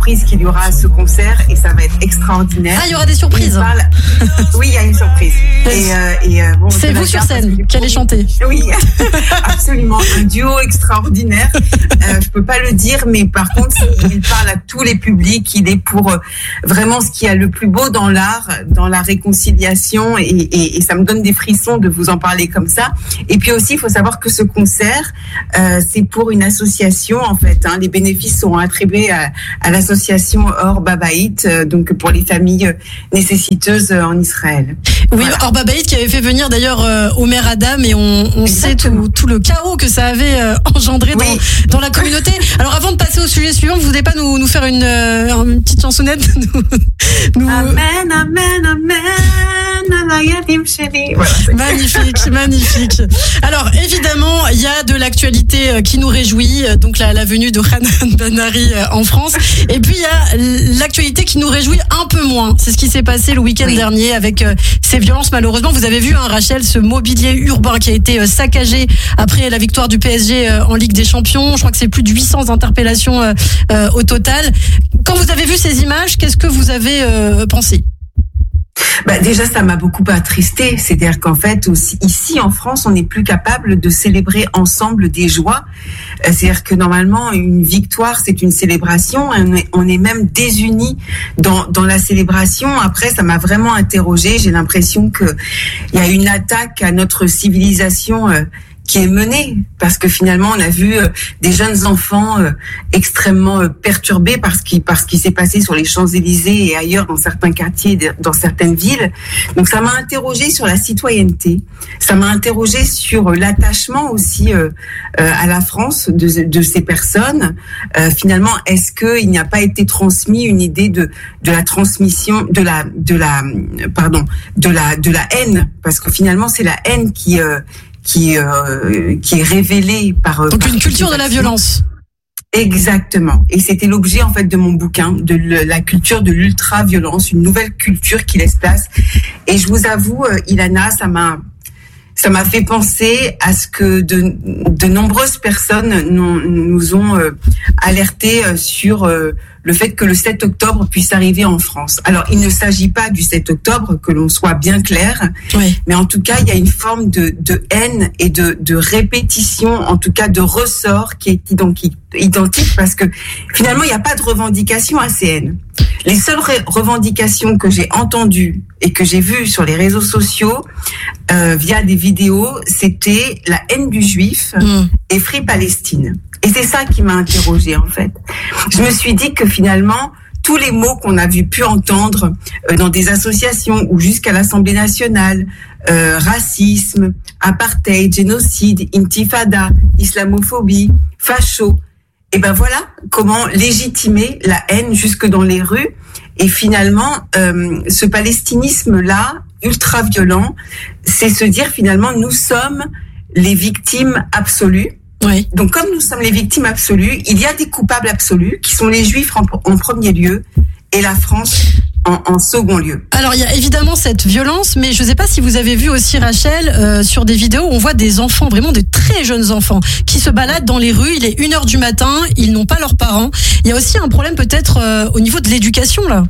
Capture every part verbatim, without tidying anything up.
surprise qu'il y aura à ce concert et ça va être extraordinaire. Ah, il y aura des surprises. Parle... Oui, il y a une surprise. Et, euh, et euh, bon, c'est vous sur scène qui allez chanter. Oui, absolument, un duo extraordinaire. Euh, je peux pas le dire, mais par contre, il parle à tous les publics. Il est pour euh, vraiment ce qu'il y a le plus beau dans l'art, dans la réconciliation, et, et, et ça me donne des frissons de vous en parler comme ça. Et puis aussi, il faut savoir que ce concert, euh, c'est pour une association en fait. Hein. Les bénéfices seront attribués à, à l'association Or Babaït, euh, donc pour les familles nécessiteuses en Israël. Oui, voilà. Or Babaït qui avait fait venir d'ailleurs euh, Omer Adam, et on, on sait tout, tout le chaos que ça avait euh, engendré oui. dans, dans la communauté. Alors avant de passer au sujet suivant, vous voulez pas nous, nous faire une, euh, une petite chansonnette nous, nous... Amen, amen, amen. Voilà. Magnifique, magnifique. Alors évidemment, il y a de l'actualité qui nous réjouit, donc la, la venue de Hanan Ben-Ari en France. Et puis il y a l'actualité qui nous réjouit un peu moins. C'est ce qui s'est passé le week-end oui. dernier avec euh, ces violences. Malheureusement, vous avez vu, hein, Rachel, ce mobilier urbain qui a été euh, saccagé après la victoire du P S G euh, en Ligue des Champions. Je crois que c'est plus de huit cents interpellations euh, euh, au total. Quand vous avez vu ces images, qu'est-ce que vous avez euh, pensé ? Bah déjà, ça m'a beaucoup attristé. C'est-à-dire qu'en fait, aussi, ici en France, on n'est plus capable de célébrer ensemble des joies. C'est-à-dire que normalement, une victoire, c'est une célébration. On est, on est même désunis dans, dans la célébration. Après, ça m'a vraiment interrogée. J'ai l'impression que il y a une attaque à notre civilisation euh, qui est menée, parce que finalement on a vu euh, des jeunes enfants euh, extrêmement euh, perturbés par ce qui par ce qui s'est passé sur les Champs-Élysées et ailleurs dans certains quartiers, dans certaines villes. Donc ça m'a interrogée sur la citoyenneté, ça m'a interrogée sur euh, l'attachement aussi euh, euh, à la France de, de ces personnes. Euh, finalement, est-ce que il n'y a pas été transmis une idée de de la transmission de la de la pardon de la de la haine, parce que finalement c'est la haine qui euh, qui euh, qui est révélée par donc par une culture de la violence. Exactement. Et c'était l'objet en fait de mon bouquin, de le, la culture de l'ultra-violence, une nouvelle culture qui laisse place. Et je vous avoue, euh, Ilana, ça m'a ça m'a fait penser à ce que de, de nombreuses personnes nous, nous ont euh, alerté euh, sur euh, le fait que le sept octobre puisse arriver en France. Alors, il ne s'agit pas du sept octobre, que l'on soit bien clair, oui. mais en tout cas, il y a une forme de, de haine et de, de répétition, en tout cas de ressort qui est identique, identique parce que finalement, il n'y a pas de revendication à ces haines. Les seules ré- revendications que j'ai entendues et que j'ai vues sur les réseaux sociaux euh, via des vidéos, c'était la haine du juif mmh. et Free Palestine. Et c'est ça qui m'a interrogée en fait. Je me suis dit que finalement, tous les mots qu'on a vu pu entendre euh, dans des associations ou jusqu'à l'Assemblée nationale, euh, racisme, apartheid, génocide, intifada, islamophobie, facho, et ben voilà comment légitimer la haine jusque dans les rues. Et finalement, euh, ce palestinisme-là, ultra-violent, c'est se dire finalement, nous sommes les victimes absolues. Oui. Donc, comme nous sommes les victimes absolues, il y a des coupables absolus qui sont les Juifs en, en premier lieu et la France en, en second lieu. Alors, il y a évidemment cette violence, mais je ne sais pas si vous avez vu aussi, Rachel, euh, sur des vidéos où on voit des enfants, vraiment de très jeunes enfants, qui se baladent dans les rues. Il est une heure du matin, ils n'ont pas leurs parents. Il y a aussi un problème peut-être euh, au niveau de l'éducation, là.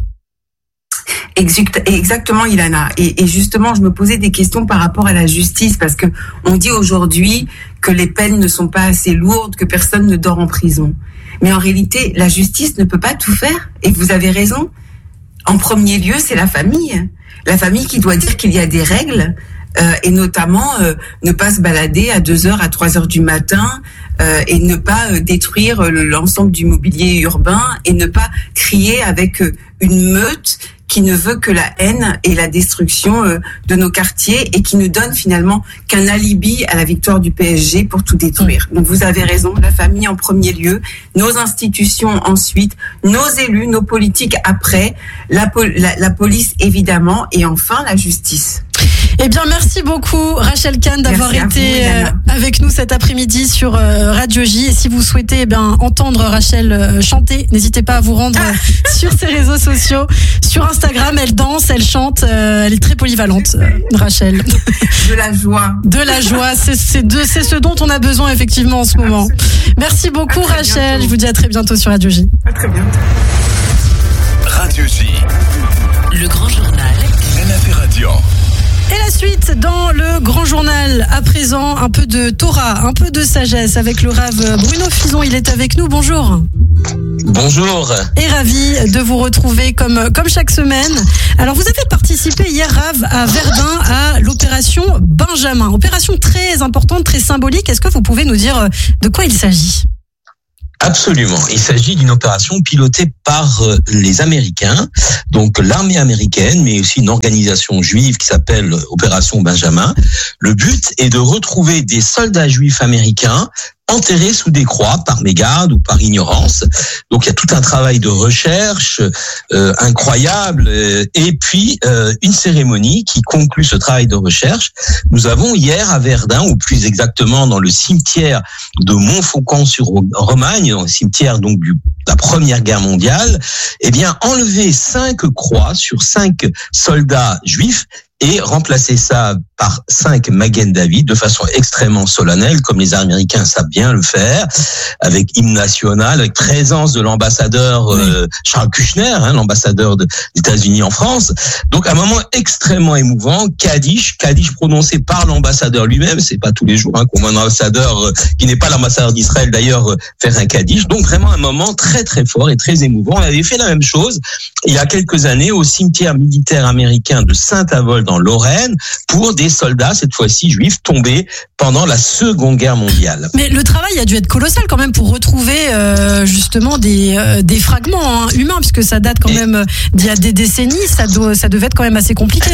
Exact, exactement, Ilana. Et, et justement, je me posais des questions par rapport à la justice, parce que on dit aujourd'hui que les peines ne sont pas assez lourdes, que personne ne dort en prison. Mais en réalité, la justice ne peut pas tout faire. Et vous avez raison. En premier lieu, c'est la famille. La famille qui doit dire qu'il y a des règles, euh, et notamment euh, ne pas se balader à deux heures, à trois heures du matin, euh, et ne pas euh, détruire l'ensemble du mobilier urbain, et ne pas crier avec euh, une meute qui ne veut que la haine et la destruction euh, de nos quartiers, et qui ne donne finalement qu'un alibi à la victoire du P S G pour tout détruire. Donc vous avez raison, la famille en premier lieu, nos institutions ensuite, nos élus, nos politiques après, la, la, la police évidemment, et enfin la justice. Eh bien, merci beaucoup Rachel Kahn d'avoir Merci été à vous, euh, avec nous cet après-midi sur euh, Radio J. Et si vous souhaitez eh bien entendre Rachel euh, chanter, n'hésitez pas à vous rendre euh, sur ses réseaux sociaux, sur Instagram. Elle danse, elle chante, euh, elle est très polyvalente, euh, Rachel. De la joie. De la joie, c'est c'est de c'est ce dont on a besoin effectivement en ce moment. Absolument. Merci beaucoup À très Rachel. bientôt. Je vous dis à très bientôt sur Radio J. À très bientôt. Radio J. Le grand journal. Elena Ferradian. Et la suite dans le grand journal. À présent, un peu de Torah, un peu de sagesse avec le Rav Bruno Fison. Il est avec nous. Bonjour. Bonjour. Et ravi de vous retrouver comme, comme chaque semaine. Alors, vous avez participé hier, Rav, à Verdun, à l'opération Benjamin. Opération très importante, très symbolique. Est-ce que vous pouvez nous dire de quoi il s'agit ? Absolument. Il s'agit d'une opération pilotée par euh, les Américains, donc l'armée américaine, mais aussi une organisation juive qui s'appelle Opération Benjamin. Le but est de retrouver des soldats juifs américains enterrés sous des croix par mégarde ou par ignorance. Donc il y a tout un travail de recherche euh, incroyable euh, et puis euh, une cérémonie qui conclut ce travail de recherche. Nous avons hier à Verdun, ou plus exactement dans le cimetière de Montfaucon-sur-Romagne, dans le cimetière donc du, de la Première Guerre mondiale, eh bien enlevé cinq croix sur cinq soldats juifs et remplacer ça par cinq Magen David de façon extrêmement solennelle, comme les Américains savent bien le faire, avec hymne national, avec présence de l'ambassadeur euh, Charles Kushner, hein, l'ambassadeur des États-Unis en France. Donc un moment extrêmement émouvant, Kaddish, Kaddish prononcé par l'ambassadeur lui-même. C'est pas tous les jours hein, qu'on voit un ambassadeur euh, qui n'est pas l'ambassadeur d'Israël d'ailleurs euh, faire un Kaddish. Donc vraiment un moment très très fort et très émouvant. On avait fait la même chose il y a quelques années au cimetière militaire américain de Saint-Avold en Lorraine pour des soldats, cette fois-ci juifs, tombés pendant la Seconde Guerre mondiale. Mais le travail a dû être colossal quand même pour retrouver euh, justement des, euh, des fragments hein, humains, puisque ça date quand Et... même d'il y a des décennies, ça, doit, ça devait être quand même assez compliqué.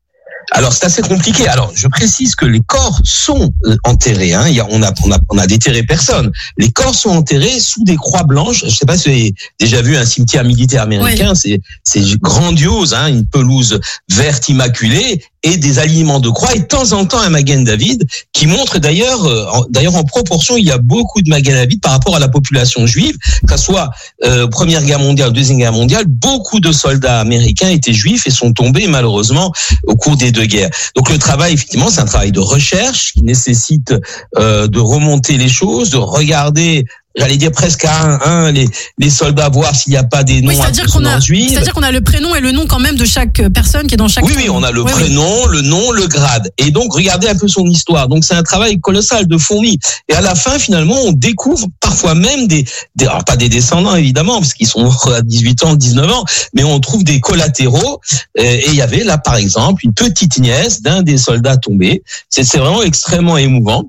Alors c'est assez compliqué. Alors je précise que les corps sont euh, enterrés. Hein. Il y a, on a on a on a déterré personne. Les corps sont enterrés sous des croix blanches. Je sais pas si vous avez déjà vu un cimetière militaire américain. Oui. C'est c'est grandiose. Hein. Une pelouse verte immaculée et des alignements de croix et de temps en temps un Magen David qui montre d'ailleurs euh, en, d'ailleurs en proportion il y a beaucoup de Magen David par rapport à la population juive, que ce soit euh, Première Guerre mondiale, Deuxième Guerre mondiale, beaucoup de soldats américains étaient juifs et sont tombés malheureusement au cours des deux guerres. Donc le travail effectivement c'est un travail de recherche qui nécessite euh, de remonter les choses, de regarder j'allais dire presque à un, un les, les soldats, voir s'il n'y a pas des noms oui, c'est-à-dire qu'on a, juifs. C'est-à-dire qu'on a le prénom et le nom quand même de chaque personne qui est dans chaque... Oui, oui, on a le oui, prénom, oui. le nom, le grade. Et donc, regardez un peu son histoire. Donc, c'est un travail colossal de fourmi. Et à la fin, finalement, on découvre parfois même des... des alors, pas des descendants, évidemment, parce qu'ils sont à dix-huit ans, dix-neuf ans, mais on trouve des collatéraux. Et il y avait là, par exemple, une petite nièce d'un des soldats tombés. C'est, c'est vraiment extrêmement émouvant.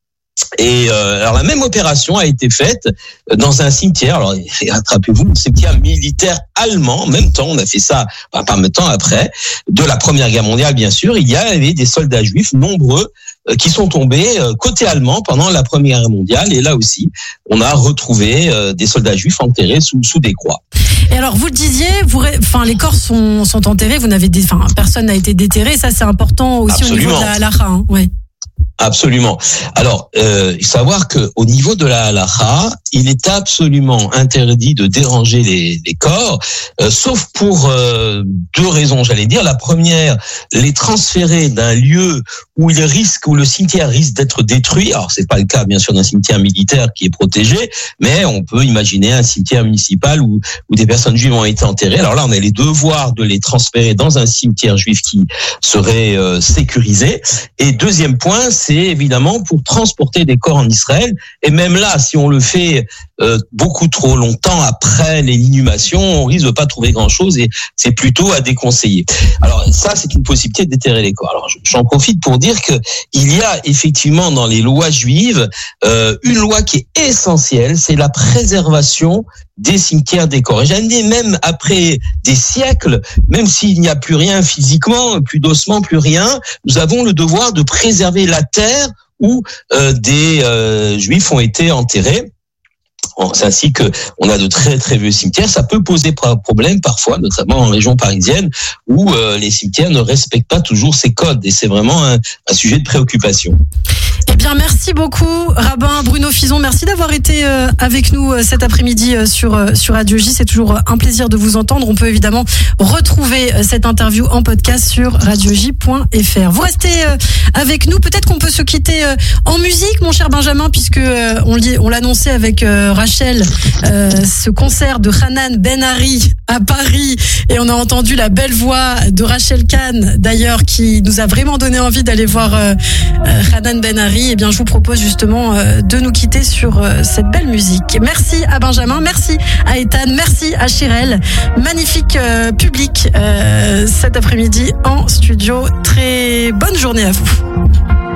Et euh, alors la même opération a été faite dans un cimetière. Alors attrapez-vous, un cimetière militaire allemand. En même temps, on a fait ça, enfin, pas en même temps après, de la Première Guerre mondiale, bien sûr. Il y avait des soldats juifs nombreux euh, qui sont tombés euh, côté allemand pendant la Première Guerre mondiale. Et là aussi, on a retrouvé euh, des soldats juifs enterrés sous sous des croix. Et alors vous le disiez, vous, enfin les corps sont sont enterrés. Vous n'avez, des, enfin personne n'a été déterré. Ça c'est important aussi. Absolument. Au niveau de la halakha. Hein, ouais. Absolument. Alors, euh, il faut savoir que au niveau de la halakha, il est absolument interdit de déranger les, les corps, euh, sauf pour euh, deux raisons, j'allais dire. La première, les transférer d'un lieu où il risque, où le cimetière risque d'être détruit. Alors, c'est pas le cas, bien sûr, d'un cimetière militaire qui est protégé, mais on peut imaginer un cimetière municipal où, où des personnes juives ont été enterrées. Alors là, on a les devoirs de les transférer dans un cimetière juif qui serait euh, sécurisé. Et deuxième point, c'est évidemment pour transporter des corps en Israël. Et même là, si on le fait euh, beaucoup trop longtemps après l'inhumation, on risque de pas trouver grand-chose et c'est plutôt à déconseiller. Alors ça, c'est une possibilité de déterrer les corps. Alors j'en profite pour dire que il y a effectivement dans les lois juives euh, une loi qui est essentielle, c'est la préservation des cimetières des corps. Et j'en ai même après des siècles, même s'il n'y a plus rien physiquement, plus d'ossements, plus rien, nous avons le devoir de préserver la terre où euh, des euh, juifs ont été enterrés. C'est ainsi que on a de très très vieux cimetières. Ça peut poser problème parfois, notamment en région parisienne, où euh, les cimetières ne respectent pas toujours ces codes. Et c'est vraiment un, un sujet de préoccupation. Eh bien, merci beaucoup, rabbin Bruno Fison. Merci d'avoir été euh, avec nous euh, cet après-midi euh, sur euh, sur Radio J. C'est toujours un plaisir de vous entendre. On peut évidemment retrouver euh, cette interview en podcast sur radio j point f r. Vous restez euh, avec nous. Peut-être qu'on peut se quitter euh, en musique, mon cher Benjamin, puisque euh, on, on l'annonçait avec euh, Rachel, euh, ce concert de Hanan Ben Ari à Paris, et on a entendu la belle voix de Rachel Kahn, d'ailleurs, qui nous a vraiment donné envie d'aller voir euh, euh, Hanan Ben Ari. Eh bien, je vous propose justement euh, de nous quitter sur euh, cette belle musique. Merci à Benjamin, merci à Ethan, merci à Chirel. Magnifique euh, public euh, cet après-midi en studio. Très bonne journée à vous.